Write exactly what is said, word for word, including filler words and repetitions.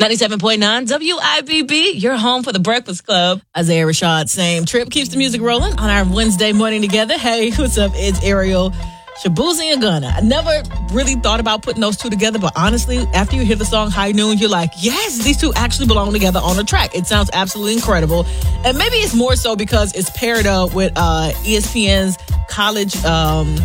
ninety-seven point nine W I B B, your home for the Breakfast Club. Isaiah Rashad, same trip, keeps the music rolling on our Wednesday morning together. Hey, what's up? It's Ariel, Shabuzi and Gunna. I never really thought about putting those two together, but honestly, after you hear the song High Noon, you're like, yes, these two actually belong together on a track. It sounds absolutely incredible. And maybe it's more so because it's paired up with uh, E S P N's college um